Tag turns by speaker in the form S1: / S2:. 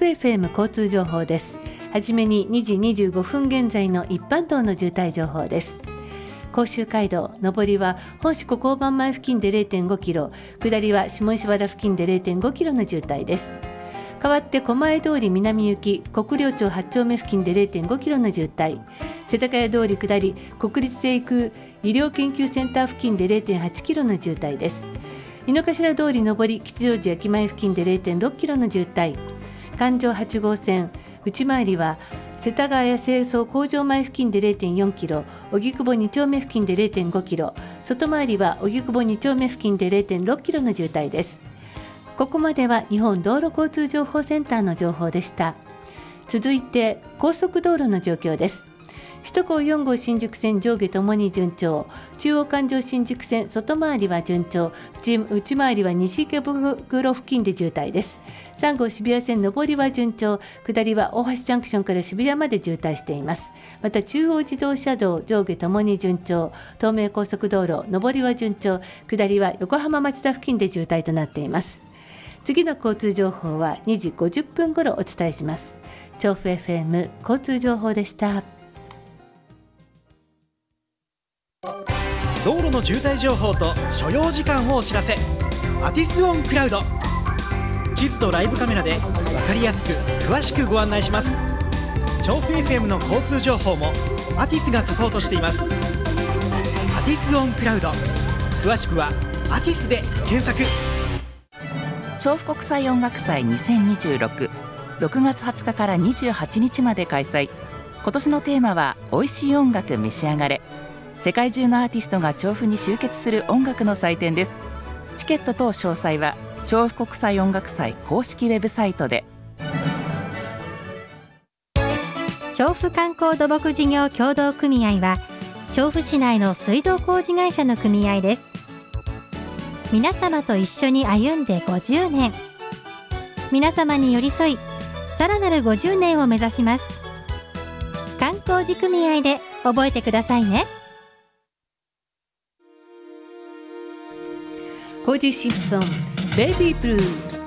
S1: 府 FM 交通情報です。はじめに2時25分現在の一般道の渋滞情報です。甲州街道上りは本市交番前付近で 0.5 キロ、下りは下石原付近で 0.5 キロの渋滞です。代わって狛江通り南行き国領町8丁目付近で 0.5 キロの渋滞、世田谷通り下り国立成空医療研究センター付近で 0.8 キロの渋滞です。井の頭通り上り吉祥寺駅前付近で 0.6 キロの渋滞、環状8号線内回りは世田谷清掃工場前付近で 0.4 キロ、荻窪2丁目付近で 0.5 キロ、外回りは荻窪2丁目付近で 0.6 キロの渋滞です。ここまでは日本道路交通情報センターの情報でした。続いて高速道路の状況です。首都高4号新宿線上下ともに順調、中央環状新宿線外回りは順調、内回りは西池袋付近で渋滞です。3号渋谷線上りは順調、下りは大橋ジャンクションから渋谷まで渋滞しています。また中央自動車道上下ともに順調、東名高速道路上りは順調、下りは横浜町田付近で渋滞となっています。次の交通情報は2時50分ごろお伝えします。調布 FM 交通情報でした。
S2: 道路の渋滞情報と所要時間をお知らせ。アティスオンクラウド、地図とライブカメラで分かりやすく詳しくご案内します。調布 FM の交通情報もアティスがサポートしています。アティスオンクラウド、詳しくはアティスで検索。
S3: 調布国際音楽祭2026、6月20日から28日まで開催。今年のテーマは美味しい音楽召し上がれ。世界中のアーティストが調布に集結する音楽の祭典です。チケット等詳細は調布国際音楽祭公式ウェブサイトで。
S4: 調布観光土木事業協同組合は調布市内の水道工事会社の組合です。皆様と一緒に歩んで50年、皆様に寄り添いさらなる50年を目指します。観光地組合で覚えてくださいね。
S1: コーディ・シンプソンベイビーブルー。